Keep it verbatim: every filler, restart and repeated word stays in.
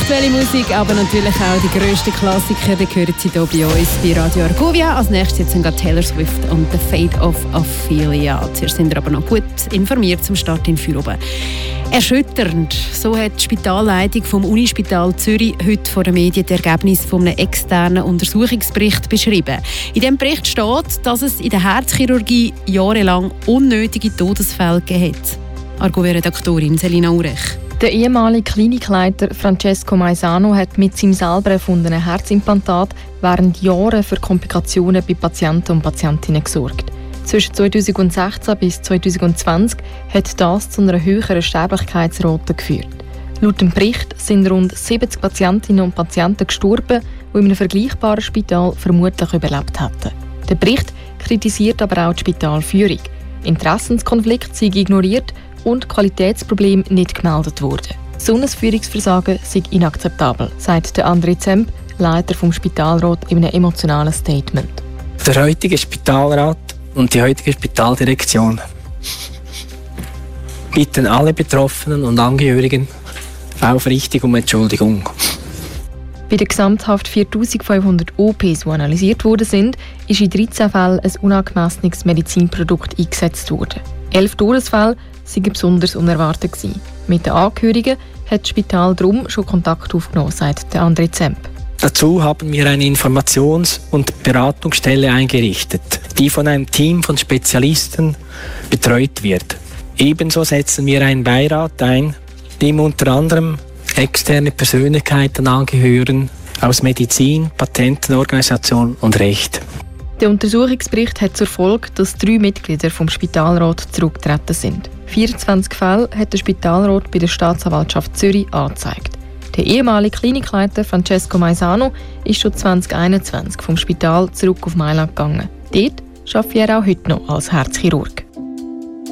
aktuelle Musik, aber natürlich auch die grössten Klassiker, die hören Sie hier bei uns bei Radio Argovia. Als nächstes jetzt sind Taylor Swift und «The Fate of Ophelia». Zuerst sind wir aber noch gut informiert zum Start in Feierabend. Erschütternd, so hat die Spitalleitung vom Unispital Zürich heute vor den Medien das Ergebnis von einem externen Untersuchungsbericht beschrieben. In diesem Bericht steht, dass es in der Herzchirurgie jahrelang unnötige Todesfälle gegeben hat. Argovia-Redaktorin Selina Urech. Der ehemalige Klinikleiter Francesco Maisano hat mit seinem selber erfundenen Herzimplantat während Jahren für Komplikationen bei Patienten und Patientinnen gesorgt. Zwischen zweitausendsechzehn bis zweitausendzwanzig hat das zu einer höheren Sterblichkeitsrate geführt. Laut dem Bericht sind rund siebzig Patientinnen und Patienten gestorben, die in einem vergleichbaren Spital vermutlich überlebt hätten. Der Bericht kritisiert aber auch die Spitalführung. Interessenskonflikt sei ignoriert und Qualitätsprobleme nicht gemeldet worden. So ein Führungsversagen sei inakzeptabel, sagt der André Zemp, Leiter vom Spitalrat, in einem emotionalen Statement. Der heutige Spitalrat und die heutige Spitaldirektion bitten alle Betroffenen und Angehörigen aufrichtig um Entschuldigung. Bei den gesamthaft viertausendfünfhundert O Ps, die analysiert worden sind, ist in dreizehn Fällen ein unangemessenes Medizinprodukt eingesetzt worden. Elf Todesfälle waren besonders unerwartet gewesen. Mit den Angehörigen hat das Spital darum schon Kontakt aufgenommen, sagt André Zemp. Dazu haben wir eine Informations- und Beratungsstelle eingerichtet, die von einem Team von Spezialisten betreut wird. Ebenso setzen wir einen Beirat ein, dem unter anderem externe Persönlichkeiten angehören aus Medizin, Patentenorganisation und Recht. Der Untersuchungsbericht hat zur Folge, dass drei Mitglieder vom Spitalrat zurückgetreten sind. vierundzwanzig Fälle hat der Spitalrat bei der Staatsanwaltschaft Zürich angezeigt. Der ehemalige Klinikleiter Francesco Maisano ist schon zwanzig einundzwanzig vom Spital zurück auf Mailand gegangen. Dort arbeitet er auch heute noch als Herzchirurg.